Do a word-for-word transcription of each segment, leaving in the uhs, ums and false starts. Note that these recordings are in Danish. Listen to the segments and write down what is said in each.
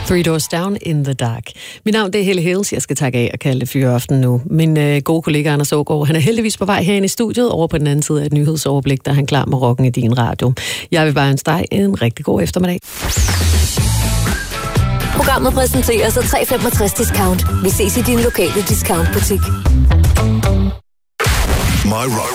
Three Doors Down in the Dark. Mit navn det er Helle Hills. Jeg skal takke af og kalde det Fyraften nu. Min øh, gode kollega Anders Aagaard, han er heldigvis på vej herinde i studiet. Over på den anden side af et nyhedsoverblik, der er han klar med rocken i din radio. Jeg vil bare ønske dig en rigtig god eftermiddag. Programmet præsenterer sig tre komma femogtres discount. Vi ses i din lokale discountbutik. My Rock.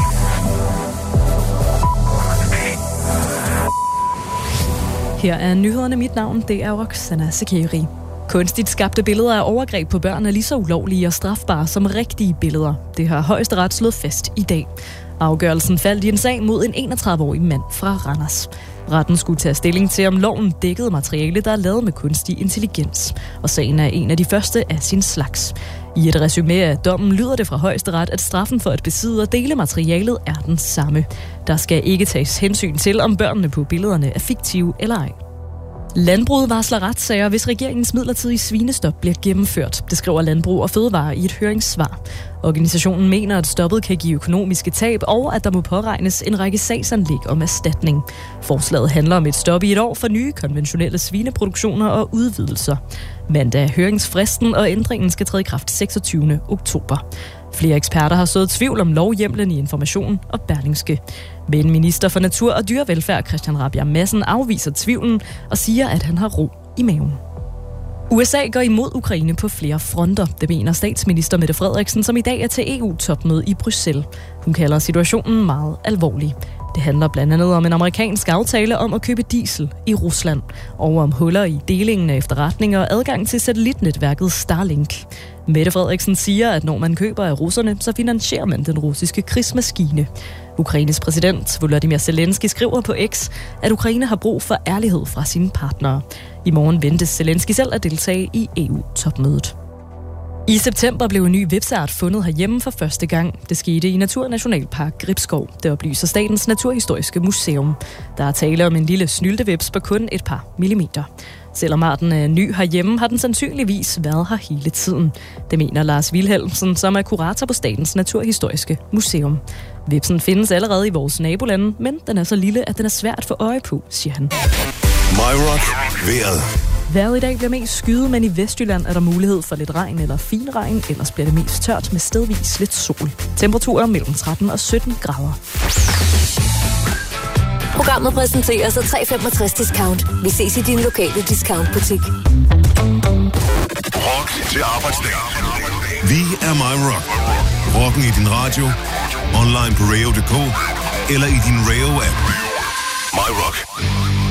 Her er nyhederne. Mit navn, det er Roxana Sekeri. Kunstigt skabte billeder af overgreb på børn er lige så ulovlige og strafbare som rigtige billeder. Det har Højesteret slået fast i dag. Afgørelsen faldt i en sag mod en enogtredive-årig mand fra Randers. Retten skulle tage stilling til, om loven dækkede materiale, der er lavet med kunstig intelligens. Og sagen er en af de første af sin slags. I et resumé af dommen lyder det fra Højesteret, at straffen for at besidde og dele materialet er den samme. Der skal ikke tages hensyn til, om børnene på billederne er fiktive eller ej. Landbruget varsler retssager, hvis regeringens midlertidige svinestop bliver gennemført. Det skriver Landbrug og Fødevare i et høringssvar. Organisationen mener, at stoppet kan give økonomiske tab, og at der må påregnes en række sagsanlæg om erstatning. Forslaget handler om et stop i et år for nye konventionelle svineproduktioner og udvidelser. Mandag er høringsfristen, og ændringen skal træde i kraft seksogtyvende oktober. Flere eksperter har sået tvivl om lovhjemlen i Information og Berlingske. Men minister for Natur og Dyrevelfærd Christian Rabjerg Madsen afviser tvivlen og siger, at han har ro i maven. U S A går imod Ukraine på flere fronter, det mener statsminister Mette Frederiksen, som i dag er til E U-topmøde i Bruxelles. Hun kalder situationen meget alvorlig. Det handler blandt andet om en amerikansk aftale om at købe diesel i Rusland, og om huller i delingen af efterretninger og adgang til satellitnetværket Starlink. Mette Frederiksen siger, at når man køber af russerne, så finansierer man den russiske krigsmaskine. Ukraines præsident Volodymyr Zelensky skriver på X, at Ukraine har brug for ærlighed fra sine partnere. I morgen ventes Zelensky selv at deltage i E U-topmødet. I september blev en ny hvepseart fundet herhjemme for første gang. Det skete i Naturnationalpark Gribskov. Det oplyser Statens Naturhistoriske Museum. Der er tale om en lille snyltevips på kun et par millimeter. Selvom arten er ny herhjemme, har den sandsynligvis været her hele tiden. Det mener Lars Wilhelmsen, som er kurator på Statens Naturhistoriske Museum. Vipsen findes allerede i vores nabolande, men den er så lille, at den er svært at få øje på, siger han. My Rock. Vejret. Vejret i dag bliver mest skyet, men i Vestjylland er der mulighed for lidt regn eller finregn. Ellers bliver det mest tørt med stedvis lidt sol. Temperaturer mellem tretten og sytten grader. Programmet præsenterer sig tre komma femogtres discount. Vi ses i din lokale discountbutik. Rock til arbejdsdag. Vi er My Rock. Rocken i din radio, online på radio punktum d k eller i din Radio-app. My Rock.